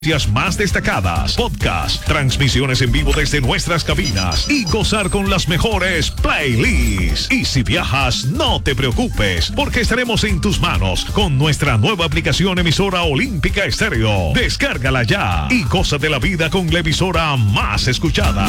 más destacadas, podcast, transmisiones en vivo desde nuestras cabinas y gozar con las mejores playlists. Y si viajas, no te preocupes, porque estaremos en tus manos con nuestra nueva aplicación emisora Olímpica Estéreo. Descárgala ya y goza de la vida con la emisora más escuchada.